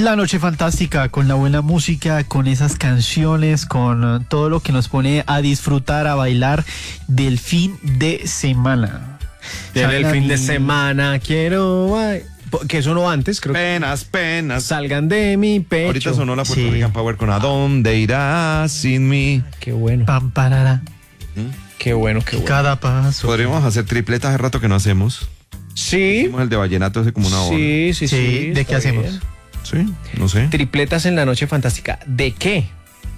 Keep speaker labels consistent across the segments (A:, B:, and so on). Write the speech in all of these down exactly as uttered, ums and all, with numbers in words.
A: La noche fantástica, con la buena música, con esas canciones, con uh, todo lo que nos pone a disfrutar, a bailar del fin de semana.
B: Desde el fin de semana quiero bailar. Que sonó antes, creo.
C: Penas, penas.
B: Salgan de mi pecho.
C: Ahorita sonó la Puerto
A: Sí.
C: Rican Power con ¿A dónde irás sin mí?
B: Qué bueno.
A: Pam, parara,
B: Qué bueno, qué bueno.
A: cada paso.
C: Podríamos hacer tripletas hace rato que no hacemos.
B: Sí.
C: Hicimos el de vallenato hace como una hora.
B: Sí, sí, sí.
A: Sí, ¿de
B: está
A: qué hacemos?
B: bien.
C: Sí, no sé.
B: Tripletas en la noche fantástica. ¿De qué?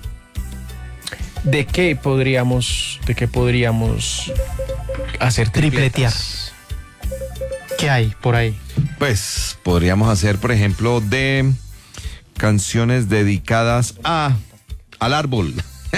B: ¿De qué podríamos, de qué podríamos hacer
A: Tripletear.
B: tripletas?
A: ¿Qué hay por ahí?
C: Pues podríamos hacer, por ejemplo, de canciones dedicadas a al árbol.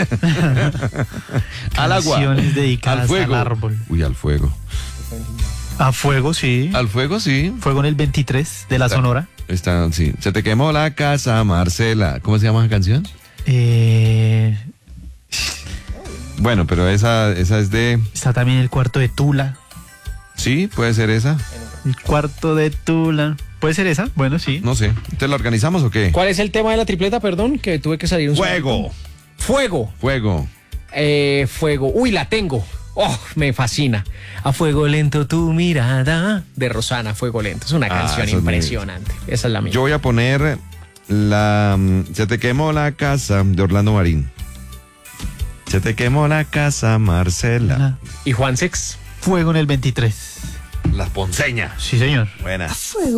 C: Al agua.
A: Canciones dedicadas
C: al fuego.
A: al árbol.
C: Uy, al fuego.
A: A fuego, sí.
C: Al fuego, sí.
A: Fuego en el veintitrés de la Sonora.
C: Está, sí. Se te quemó la casa, Marcela. ¿Cómo se llama esa canción?
A: Eh,
C: Bueno, pero esa, esa es de...
A: está también el cuarto de Tula.
C: Sí, puede ser esa.
A: El cuarto de Tula. ¿Puede ser esa? Bueno, sí.
C: No sé. ¿Te la organizamos o qué?
B: ¿Cuál es el tema de la tripleta, perdón? Que tuve que salir un
C: Fuego.
B: segundo. Fuego.
C: Fuego.
B: Eh, fuego. Uy, la tengo. Oh, me fascina. A fuego lento tu mirada. De Rosana, Fuego Lento. Es una
C: Ah,
B: canción
C: esa es muy-
B: impresionante. Esa es la mía.
C: Yo voy a poner la... mm, Se te quemó la casa de Orlando Marín. Se te quemó la casa, Marcela.
A: Ajá.
B: ¿Y Juan Sex?
A: Fuego en el veintitrés.
C: Las ponceñas.
A: Sí, señor.
C: Buena.
D: Fuego.